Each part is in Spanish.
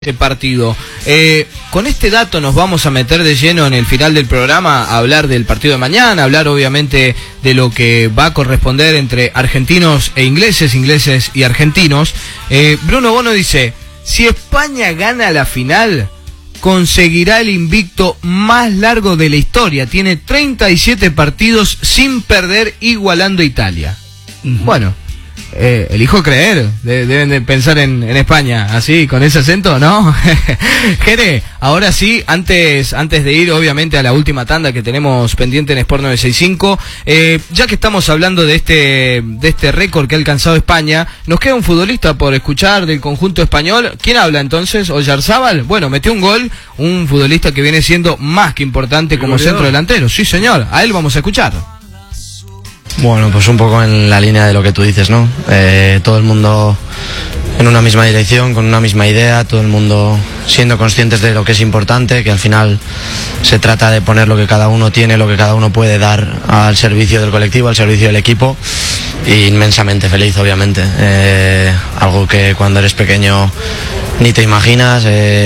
este partido. Con este dato nos vamos a meter de lleno en el final del programa a hablar del partido de mañana, a hablar obviamente de lo que va a corresponder entre argentinos e ingleses, ingleses y argentinos. Bruno Bono dice, si España gana la final, conseguirá el invicto más largo de la historia. Tiene 37 partidos sin perder, igualando a Italia. Bueno, elijo creer, deben de pensar en España, así, con ese acento, ¿no? Jere, ahora sí, antes de ir obviamente a la última tanda que tenemos pendiente en Sport 965, ya que estamos hablando de este récord que ha alcanzado España, nos queda un futbolista por escuchar del conjunto español. ¿Quién habla entonces? Oyarzábal. Bueno, metió un gol, un futbolista que viene siendo más que importante como centro delantero. Sí, señor, a él vamos a escuchar. Bueno, pues un poco en la línea de lo que tú dices, ¿no? Todo el mundo en una misma dirección, con una misma idea, todo el mundo siendo conscientes de lo que es importante, que al final se trata de poner lo que cada uno tiene, lo que cada uno puede dar al servicio del colectivo, al servicio del equipo, y inmensamente feliz, obviamente. Algo que cuando eres pequeño ni te imaginas.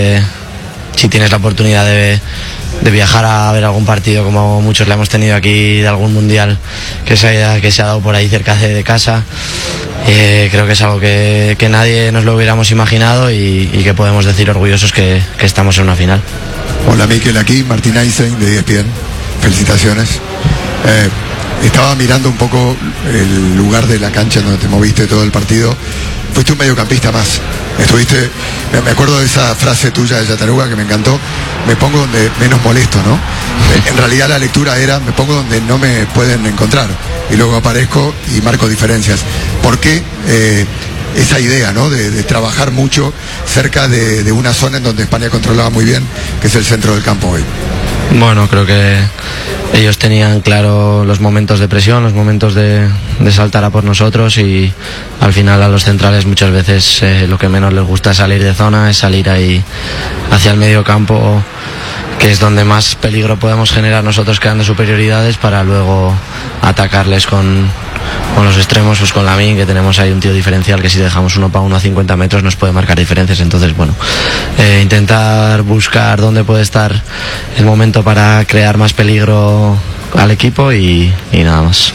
Si tienes la oportunidad de viajar a ver algún partido, como muchos le hemos tenido aquí, de algún mundial que se ha dado por ahí cerca de casa, creo que es algo que nadie nos lo hubiéramos imaginado y que podemos decir orgullosos que estamos en una final. Hola Mikel, aquí Martín Einstein de ESPN, felicitaciones. Estaba mirando un poco el lugar de la cancha en donde te moviste todo el partido. Fuiste un mediocampista más. Estuviste, me acuerdo de esa frase tuya de Yataruga que me encantó, me pongo donde menos molesto, ¿no? En realidad la lectura era, me pongo donde no me pueden encontrar y luego aparezco y marco diferencias. ¿Por qué esa idea, ¿no? de trabajar mucho cerca de una zona en donde España controlaba muy bien, que es el centro del campo hoy? Bueno, creo que ellos tenían claro los momentos de presión, los momentos de saltar a por nosotros, y al final a los centrales muchas veces lo que menos les gusta es salir de zona, es salir ahí hacia el medio campo, que es donde más peligro podemos generar nosotros creando superioridades para luego atacarles con los extremos, pues con Lamine, que tenemos ahí un tío diferencial que si dejamos uno para uno a 50 metros nos puede marcar diferencias. Entonces, bueno, intentar buscar dónde puede estar el momento para crear más peligro al equipo y nada más.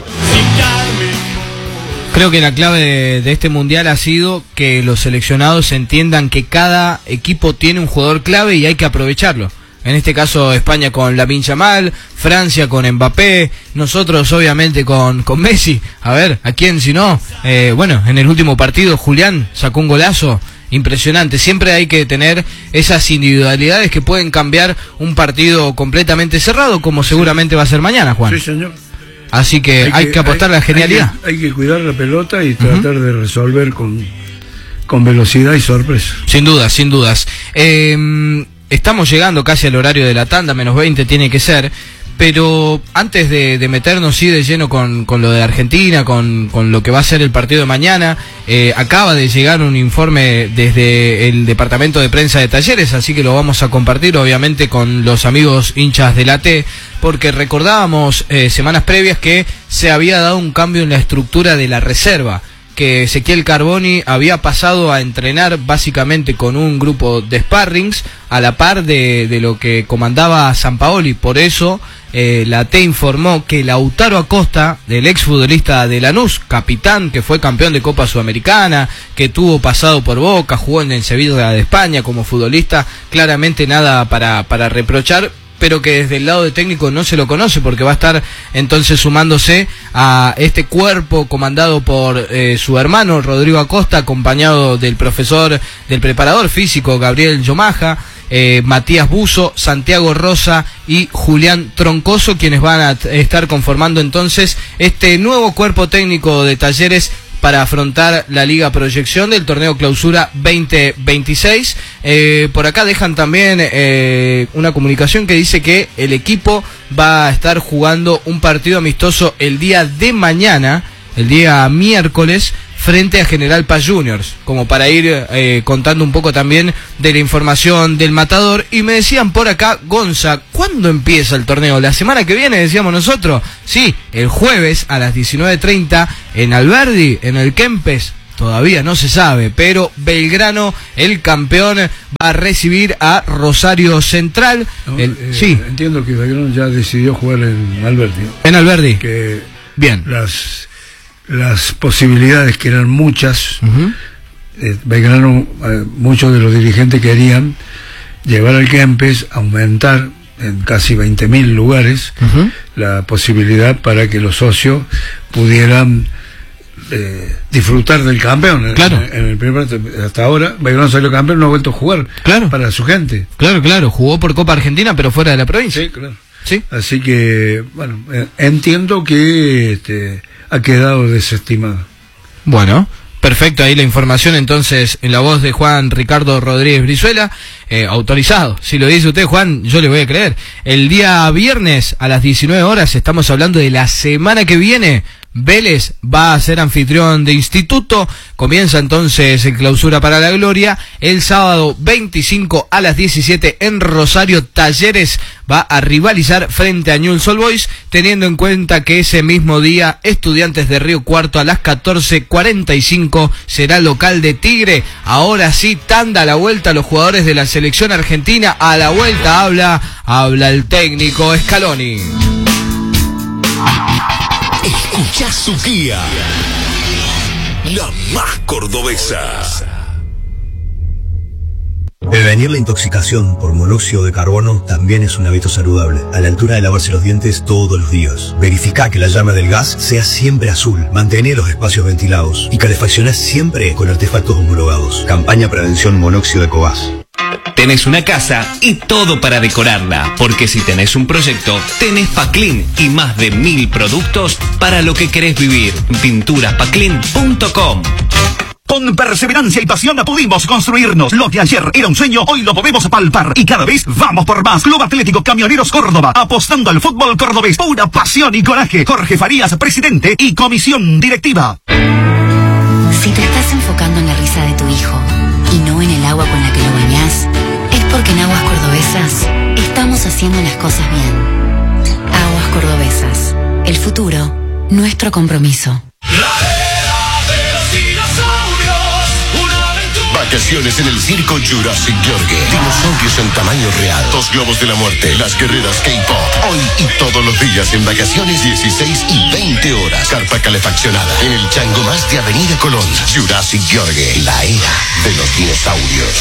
Creo que la clave de este mundial ha sido que los seleccionados entiendan que cada equipo tiene un jugador clave y hay que aprovecharlo. En este caso España con Lamine Yamal, Francia con Mbappé, nosotros obviamente con Messi. A ver, ¿a quién si no? Bueno, en el último partido Julián sacó un golazo impresionante. Siempre hay que tener esas individualidades que pueden cambiar un partido completamente cerrado, como seguramente va a ser mañana, Juan. Sí, señor. Así que hay que apostar a la genialidad. Hay que cuidar la pelota y tratar de resolver con velocidad y sorpresa. Sin dudas, sin dudas. Estamos llegando casi al horario de la tanda, menos 20 tiene que ser, pero antes de meternos sí de lleno con lo de Argentina, con lo que va a ser el partido de mañana, acaba de llegar un informe desde el departamento de prensa de Talleres, así que lo vamos a compartir obviamente con los amigos hinchas de la T, porque recordábamos semanas previas que se había dado un cambio en la estructura de la reserva, que Ezequiel Carboni había pasado a entrenar básicamente con un grupo de sparrings a la par de lo que comandaba Sampaoli. Por eso la T informó que Lautaro Acosta, del exfutbolista de Lanús, capitán que fue campeón de Copa Sudamericana, que tuvo pasado por Boca, jugó en el Sevilla de España como futbolista, claramente nada para reprochar, pero que desde el lado de técnico no se lo conoce, porque va a estar entonces sumándose a este cuerpo comandado por su hermano Rodrigo Acosta, acompañado del preparador físico Gabriel Yomaja, Matías Buzo, Santiago Rosa y Julián Troncoso, quienes van a estar conformando entonces este nuevo cuerpo técnico de Talleres para afrontar la Liga Proyección del torneo Clausura 2026. Por acá dejan también una comunicación que dice que el equipo va a estar jugando un partido amistoso el día de mañana, el día miércoles, frente a General Paz Juniors, como para ir contando un poco también de la información del Matador. Y me decían por acá, Gonza, ¿cuándo empieza el torneo? ¿La semana que viene, decíamos nosotros? Sí, el jueves a las 19:30 en Alberdi, en el Kempes. todavía no se sabe, pero Belgrano, el campeón, va a recibir a Rosario Central. Sí. Entiendo que Belgrano ya decidió jugar en Alberdi. En Alberdi. Que bien. Las posibilidades, que eran muchas, Belgrano, muchos de los dirigentes querían llevar al Kempes, aumentar en casi 20.000 lugares la posibilidad para que los socios pudieran disfrutar del campeón. Claro. En el primer, hasta ahora Belgrano salió campeón, no ha vuelto a jugar. Claro. Para su gente. Claro, jugó por Copa Argentina, pero fuera de la provincia. Sí, claro. Sí. Así que, bueno, entiendo que ha quedado desestimado. Bueno, perfecto, ahí la información entonces en la voz de Juan Ricardo Rodríguez Brizuela, autorizado. Si lo dice usted, Juan, yo le voy a creer. El día viernes a las 19 horas, estamos hablando de la semana que viene, Vélez va a ser anfitrión de Instituto. Comienza entonces el Clausura para la Gloria. El sábado 25 a las 17 en Rosario, Talleres va a rivalizar frente a Newell's Old Boys, teniendo en cuenta que ese mismo día Estudiantes de Río Cuarto a las 14:45 será local de Tigre. Ahora sí, tanda a la vuelta los jugadores de la selección argentina. A la vuelta habla el técnico Scaloni. Escuchá su guía, la más cordobesa. Prevenir la intoxicación por monóxido de carbono también es un hábito saludable, a la altura de lavarse los dientes todos los días. Verifica que la llama del gas sea siempre azul, mantener los espacios ventilados y calefaccionar siempre con artefactos homologados. Campaña Prevención Monóxido de Cobas. Tenés una casa y todo para decorarla, porque si tenés un proyecto, tenés Paclin y más de 1000 productos para lo que querés vivir. Pinturaspaclin.com. Con perseverancia y pasión pudimos construirnos. Lo que ayer era un sueño, hoy lo podemos palpar. Y cada vez vamos por más. Club Atlético Camioneros Córdoba, apostando al fútbol cordobés. Pura pasión y coraje. Jorge Farías, presidente y comisión directiva. Si te estás enfocando en la risa de tu hijo y no en el agua con la que lo bañás, es porque en Aguas Cordobesas estamos haciendo las cosas bien. Aguas Cordobesas. El futuro, nuestro compromiso. Vacaciones en el circo Jurassic Yorgue. Dinosaurios en tamaño real. 2 globos de la muerte. Las guerreras K-pop. Hoy y todos los días en vacaciones, 16 y 20 horas. Carpa calefaccionada. En el Chango Más de Avenida Colón. Jurassic Yorgue. La era de los dinosaurios.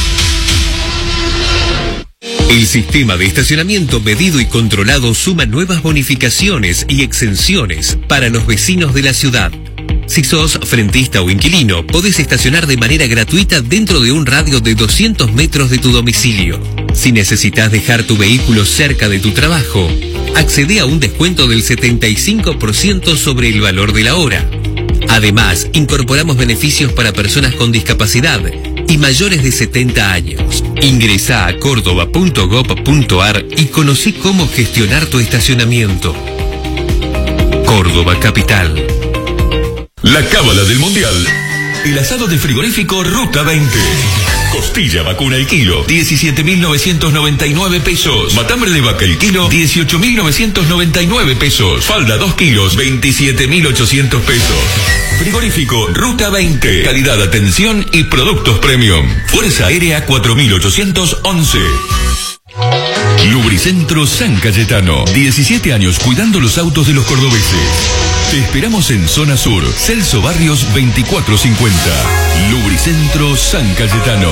El sistema de estacionamiento medido y controlado suma nuevas bonificaciones y exenciones para los vecinos de la ciudad. Si sos frentista o inquilino, podés estacionar de manera gratuita dentro de un radio de 200 metros de tu domicilio. Si necesitas dejar tu vehículo cerca de tu trabajo, accede a un descuento del 75% sobre el valor de la hora. Además, incorporamos beneficios para personas con discapacidad y mayores de 70 años. Ingresá a córdoba.gov.ar y conocí cómo gestionar tu estacionamiento. Córdoba Capital. La cábala del mundial. El asado de frigorífico Ruta 20. Costilla vacuna el kilo, 17.999 pesos. Matambre de vaca el kilo, 18.999 pesos. Falda 2 kilos, 27.800 pesos. Frigorífico Ruta 20. Calidad, atención y productos premium. Fuerza Aérea 4811. Lubricentro San Cayetano. 17 años cuidando los autos de los cordobeses. Te esperamos en Zona Sur, Celso Barrios 2450. Lubricentro San Cayetano.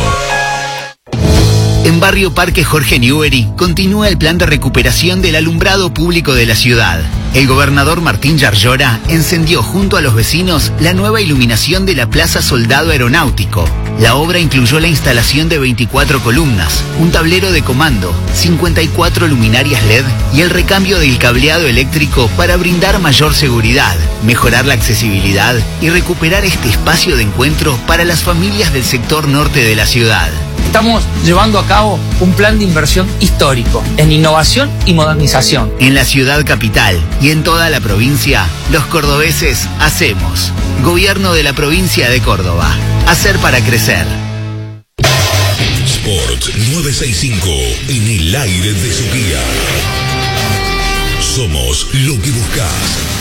En Barrio Parque Jorge Newbery continúa el plan de recuperación del alumbrado público de la ciudad. El gobernador Martín Yarlora encendió junto a los vecinos la nueva iluminación de la Plaza Soldado Aeronáutico. La obra incluyó la instalación de 24 columnas, un tablero de comando, 54 luminarias LED y el recambio del cableado eléctrico para brindar mayor seguridad, mejorar la accesibilidad y recuperar este espacio de encuentro para las familias del sector norte de la ciudad. Estamos llevando a cabo un plan de inversión histórico en innovación y modernización. En la ciudad capital y en toda la provincia, los cordobeses hacemos. Gobierno de la provincia de Córdoba. Hacer para crecer. Sport 965 en el aire de su guía. Somos lo que buscas.